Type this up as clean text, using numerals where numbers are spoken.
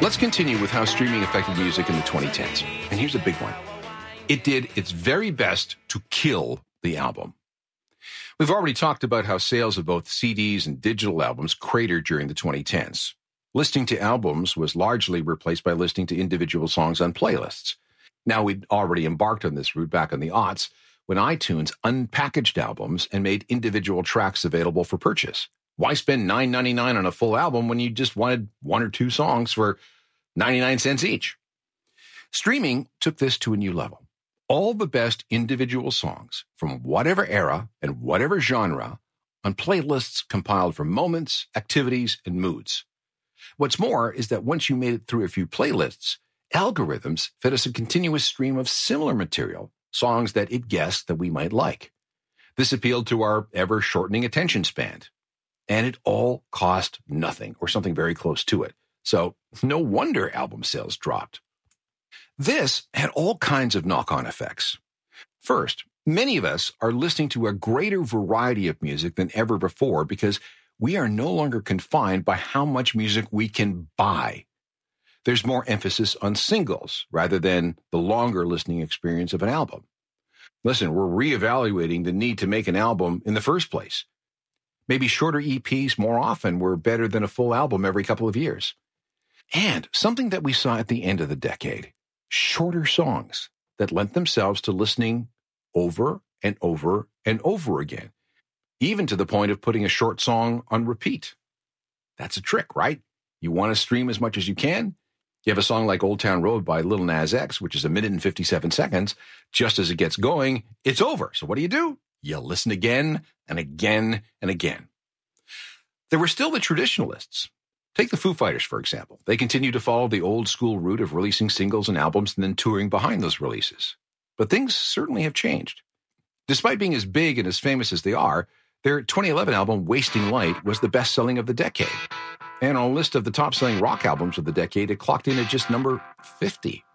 Let's continue with how streaming affected music in the 2010s. And here's a big one. It did its very best to kill the album. We've already talked about how sales of both CDs and digital albums cratered during the 2010s. Listening to albums was largely replaced by listening to individual songs on playlists. Now, we'd already embarked on this route back in the aughts when iTunes unpackaged albums and made individual tracks available for purchase. Why spend $9.99 on a full album when you just wanted one or two songs for 99 cents each? Streaming took this to a new level. All the best individual songs from whatever era and whatever genre on playlists compiled from moments, activities, and moods. What's more is that once you made it through a few playlists, algorithms fed us a continuous stream of similar material, songs that it guessed that we might like. This appealed to our ever-shortening attention span. And it all cost nothing, or something very close to it. So no wonder album sales dropped. This had all kinds of knock-on effects. First, many of us are listening to a greater variety of music than ever before because we are no longer confined by how much music we can buy. There's more emphasis on singles rather than the longer listening experience of an album. Listen, we're reevaluating the need to make an album in the first place. Maybe shorter EPs more often were better than a full album every couple of years. And something that we saw at the end of the decade, shorter songs that lent themselves to listening over and over and over again, even to the point of putting a short song on repeat. That's a trick, right? You want to stream as much as you can? You have a song like Old Town Road by Lil Nas X, which is 1 minute and 57 seconds. Just as it gets going, it's over. So what do? You listen again and again and again. There were still the traditionalists. Take the Foo Fighters, for example. They continue to follow the old school route of releasing singles and albums and then touring behind those releases. But things certainly have changed. Despite being as big and as famous as they are, their 2011 album, Wasting Light, was the best-selling of the decade. And on a list of the top-selling rock albums of the decade, it clocked in at just number 50.